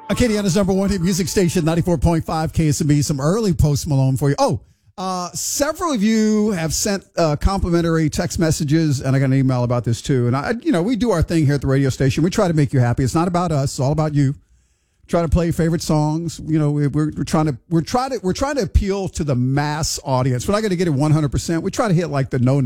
Acadiana's number one hit music station, 94.5 KSMB. Some early Post Malone for you. Several of you have sent complimentary text messages, and I got an email about this too. And we do our thing here at the radio station. We try to make you happy. It's not about us. It's all about you. Try to play your favorite songs. You know, we're trying to appeal to the mass audience. We're not going to get it 100%. We try to hit like the lower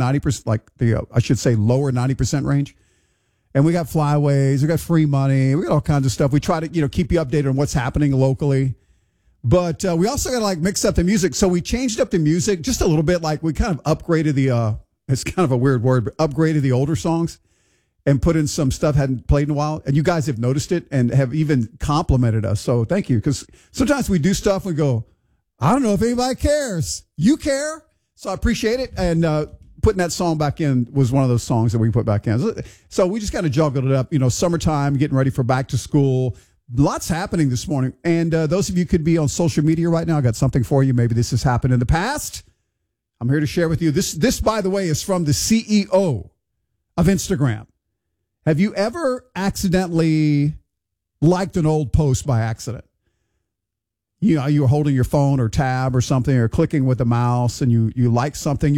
90% range. And we got flyaways, we got free money, we got all kinds of stuff. We try to, keep you updated on what's happening locally. But we also got to mix up the music. So we changed up the music just a little bit. Like we kind of upgraded it's kind of a weird word, but upgraded the older songs and put in some stuff hadn't played in a while. And you guys have noticed it and have even complimented us. So thank you. Because sometimes we do stuff and we go, I don't know if anybody cares. You care. So I appreciate it. And, putting that song back in was one of those songs that we put back in. So we just kind of juggled it up, summertime, getting ready for back to school. Lots happening this morning. And those of you could be on social media right now. I got something for you. Maybe this has happened in the past. I'm here to share with you. This, by the way, is from the CEO of Instagram. Have you ever accidentally liked an old post by accident? You were holding your phone or tab or something or clicking with the mouse and you like something.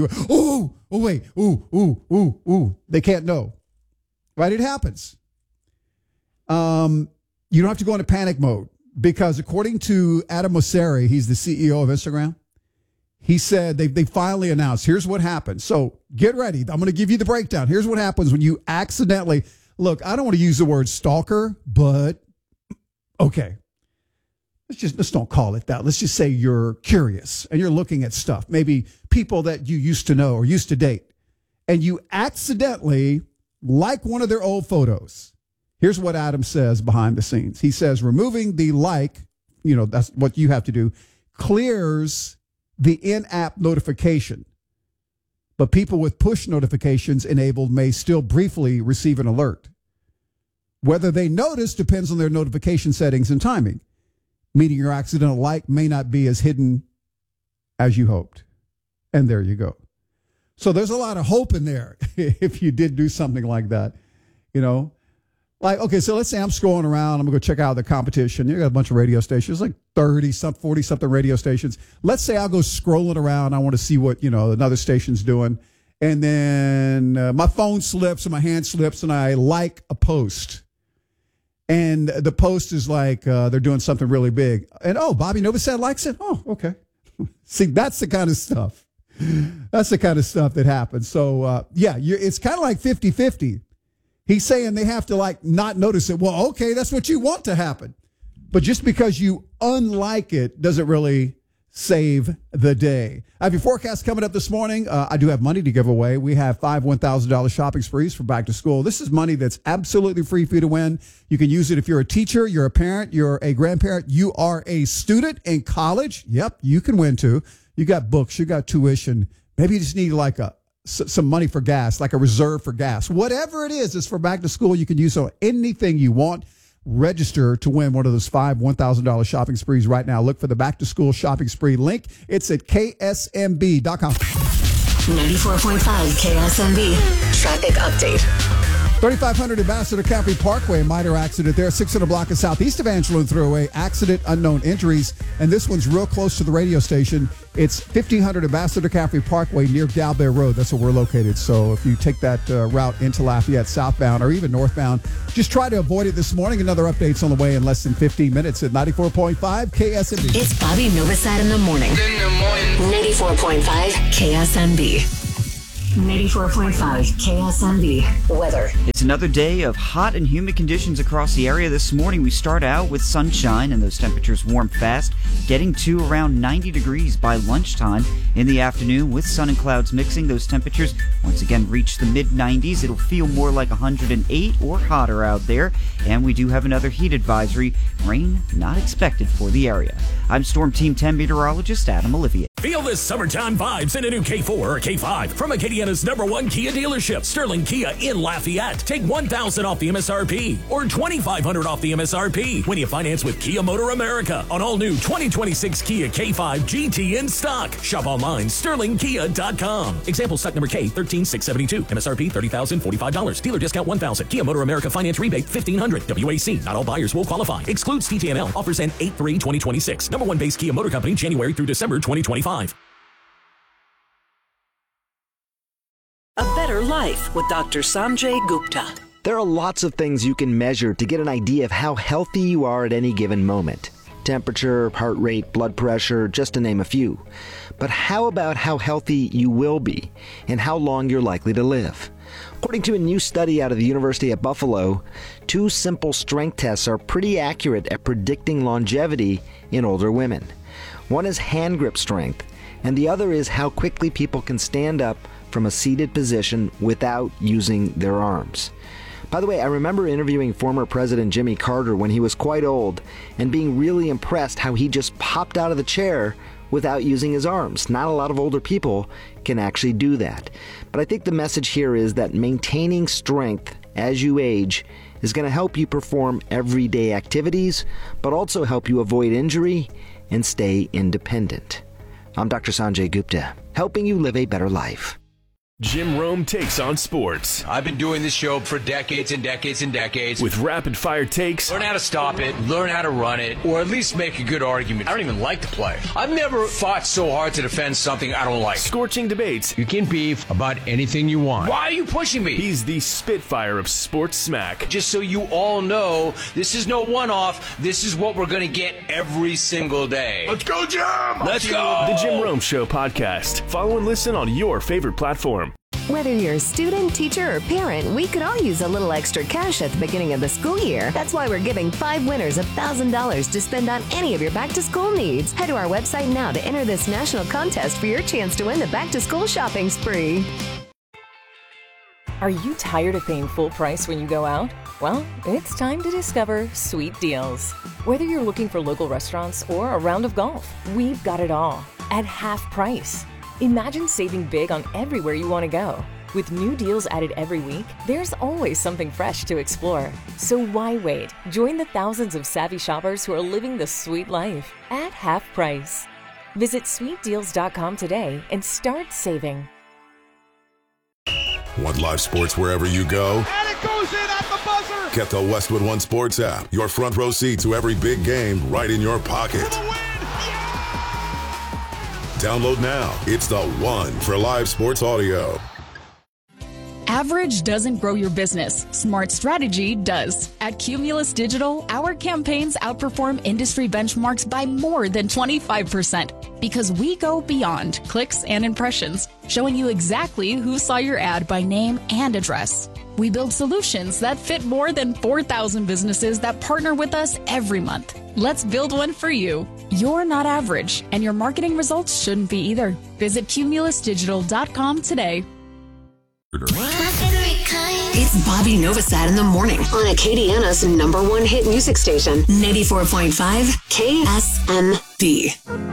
They can't know. Right? It happens. You don't have to go into panic mode because according to Adam Mosseri, he's the CEO of Instagram. He said they finally announced, here's what happened. So get ready. I'm going to give you the breakdown. Here's what happens when you accidentally, look, I don't want to use the word stalker, but okay. Let's don't call it that. Let's just say you're curious and you're looking at stuff, maybe people that you used to know or used to date, and you accidentally like one of their old photos. Here's what Adam says behind the scenes. He says, removing the like, that's what you have to do, clears the in-app notification. But people with push notifications enabled may still briefly receive an alert. Whether they notice depends on their notification settings and timing. Meaning your accidental like may not be as hidden as you hoped. And there you go. So there's a lot of hope in there if you did do something like that. Okay, so let's say I'm scrolling around. I'm going to go check out the competition. You got a bunch of radio stations, like 40-something radio stations. Let's say I'll go scrolling around. I want to see what, another station's doing. And then my phone slips and my hand slips and I like a post. And the post is like they're doing something really big. And, Bobby Novosad likes it? Oh, okay. See, that's the kind of stuff. That's the kind of stuff that happens. So, it's kind of like 50-50. He's saying they have to, not notice it. Well, okay, that's what you want to happen. But just because you unlike it doesn't really save the day. I have your forecast coming up this morning. I do have money to give away. We have 5 $1,000 shopping sprees for back to school. This is money that's absolutely free for you to win. You can use it if you're a teacher, you're a parent, you're a grandparent, you are a student in college. Yep, you can win too. You got books, you got tuition. Maybe you just need some money for gas, like a reserve for gas. Whatever it is, it's for back to school. You can use on anything you want. Register to win one of those 5 $1,000 shopping sprees right now. Look for the back to school shopping spree link. It's at ksmb.com. 94.5 KSMB traffic update. 3500 Ambassador Caffrey Parkway, minor accident there. 600 block of southeast of Angelin Thruway. Accident, unknown injuries. And this one's real close to the radio station. It's 1500 Ambassador Caffrey Parkway near Dalbear Road. That's where we're located. So if you take that route into Lafayette southbound or even northbound, just try to avoid it this morning. Another update's on the way in less than 15 minutes at 94.5 KSMB. It's Bobby Novosad in the morning. 94.5 KSMB. 94.5 KSMB weather. It's another day of hot and humid conditions across the area. This morning we start out with sunshine and those temperatures warm fast, getting to around 90 degrees by lunchtime. In the afternoon, with sun and clouds mixing, those temperatures once again reach the mid-90s. It'll feel more like 108 or hotter out there. And we do have another heat advisory. Rain not expected for the area. I'm Storm Team 10 meteorologist Adam Olivier. Feel the summertime vibes in a new K4 or K5 from Acadiana's #1 Kia dealership, Sterling Kia in Lafayette. Take $1,000 off the MSRP or $2,500 off the MSRP when you finance with Kia Motor America on all new 2026 Kia K5 GT in stock. Shop online, sterlingkia.com. Example stock number K13672. MSRP $30,045. Dealer discount $1,000. Kia Motor America finance rebate $1,500. WAC. Not all buyers will qualify. Excludes TTNL. Offers end 8/3/2026. Number one base Kia Motor Company, January through December 2025. A Better Life with Dr. Sanjay Gupta. There are lots of things you can measure to get an idea of how healthy you are at any given moment. Temperature, heart rate, blood pressure, just to name a few. But how about how healthy you will be and how long you're likely to live? According to a new study out of the University at Buffalo, 2 simple strength tests are pretty accurate at predicting longevity in older women. One is hand grip strength, and the other is how quickly people can stand up from a seated position without using their arms. By the way, I remember interviewing former President Jimmy Carter when he was quite old and being really impressed how he just popped out of the chair without using his arms. Not a lot of older people can actually do that. But I think the message here is that maintaining strength as you age is going to help you perform everyday activities, but also help you avoid injury and stay independent. I'm Dr. Sanjay Gupta, helping you live a better life. Jim Rome takes on sports. I've been doing this show for decades and decades and decades. With rapid-fire takes. Learn how to stop it, learn how to run it, or at least make a good argument. I don't even like to play. I've never fought so hard to defend something I don't like. Scorching debates. You can beef about anything you want. Why are you pushing me? He's the Spitfire of sports smack. Just so you all know, this is no one-off. This is what we're going to get every single day. Let's go, Jim! Let's go! The Jim Rome Show podcast. Follow and listen on your favorite platform. Whether you're a student, teacher, or parent, we could all use a little extra cash at the beginning of the school year. That's why we're giving 5 winners $1,000 to spend on any of your back-to-school needs. Head to our website now to enter this national contest for your chance to win the back-to-school shopping spree. Are you tired of paying full price when you go out? Well, it's time to discover Sweet Deals. Whether you're looking for local restaurants or a round of golf, we've got it all at half price. Imagine saving big on everywhere you want to go. With new deals added every week, there's always something fresh to explore. So why wait? Join the thousands of savvy shoppers who are living the sweet life at half price. Visit sweetdeals.com today and start saving. Want live sports wherever you go? And it goes in at the buzzer! Get the Westwood One Sports app. Your front row seat to every big game right in your pocket. Download now. It's the one for live sports audio. Average doesn't grow your business. Smart strategy does. At Cumulus Digital, our campaigns outperform industry benchmarks by more than 25% because we go beyond clicks and impressions, showing you exactly who saw your ad by name and address. We build solutions that fit more than 4,000 businesses that partner with us every month. Let's build one for you. You're not average, and your marketing results shouldn't be either. Visit cumulusdigital.com today. It's Bobby Novosad in the morning on Acadiana's #1 hit music station, 94.5 KSMB.